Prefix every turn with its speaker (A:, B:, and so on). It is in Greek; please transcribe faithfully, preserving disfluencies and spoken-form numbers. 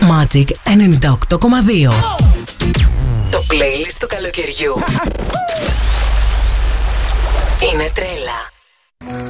A: Magic ενενήντα οκτώ κόμμα δύο. Το playlist του καλοκαιριού είναι τρέλα.